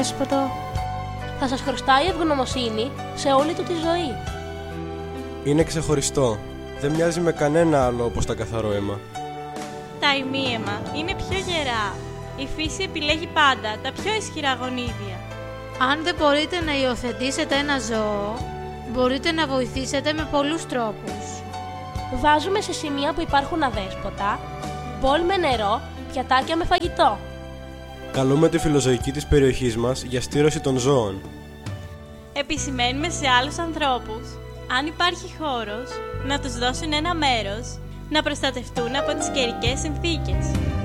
αδέσποτο, θα σας χρωστάει ευγνωμοσύνη σε όλη του τη ζωή. Είναι ξεχωριστό. Δεν μοιάζει με κανένα άλλο όπως τα καθαρό αίμα. Τα ημίαιμα είναι πιο γερά. Η φύση επιλέγει πάντα τα πιο ισχυρά γονίδια. Αν δεν μπορείτε να υιοθετήσετε ένα ζώο, μπορείτε να βοηθήσετε με πολλούς τρόπους. Βάζουμε σε σημεία που υπάρχουν αδέσποτα, μπολ με νερό, πιατάκια με φαγητό. Καλούμε τη φιλοζωική της περιοχής μας για στήρωση των ζώων. Επισημαίνουμε σε άλλους ανθρώπους, αν υπάρχει χώρος, να τους δώσουν ένα μέρος, να προστατευτούν από τις καιρικές συνθήκες.